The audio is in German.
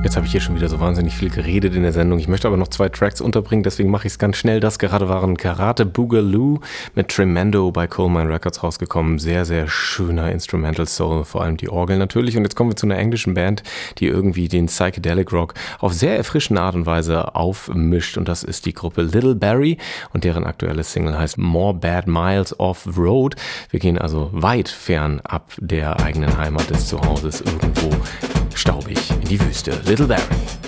Jetzt habe ich hier schon wieder so wahnsinnig viel geredet in der Sendung. Ich möchte aber noch 2 Tracks unterbringen, deswegen mache ich es ganz schnell. Das gerade waren Karate Boogaloo mit Tremendo bei Coleman Records rausgekommen. Sehr, sehr schöner Instrumental Soul, vor allem die Orgel natürlich. Und jetzt kommen wir zu einer englischen Band, die irgendwie den Psychedelic Rock auf sehr erfrischende Art und Weise aufmischt. Und das ist die Gruppe Little Barrie und deren aktuelle Single heißt More Bad Miles Off Road. Wir gehen also weit fern ab der eigenen Heimat des Zuhauses irgendwo staubig in die Wüste. Little Barrie.